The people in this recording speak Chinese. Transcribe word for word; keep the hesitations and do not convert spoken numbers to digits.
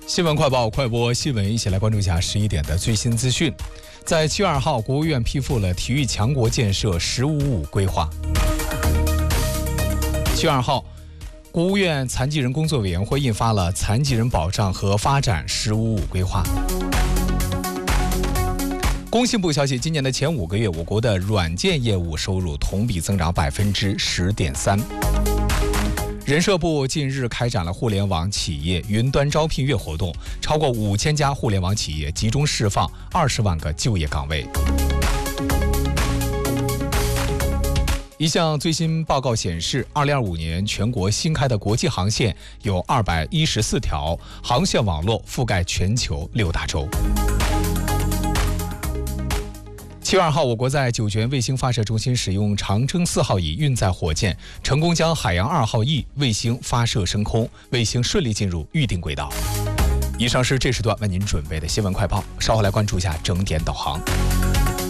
新闻快报，快播新闻，一起来关注一下十一点的最新资讯。在七月二号，国务院批复了体育强国建设“十五五”规划。七月二号，国务院残疾人工作委员会印发了《残疾人保障和发展“十五五”规划》。工信部消息，今年的前五个月，我国的软件业务收入同比增长百分之十点三。人社部近日开展了互联网企业云端招聘月活动，超过五千家互联网企业集中释放二十万个就业岗位。一项最新报告显示，二零二五年全国新开的国际航线有二百一十四条，航线网络覆盖全球六大洲。七月二号，我国在酒泉卫星发射中心使用长征四号乙运载火箭，成功将海洋二号 E 卫星发射升空，卫星顺利进入预定轨道。以上是这时段为您准备的新闻快报，稍后来关注一下整点导航。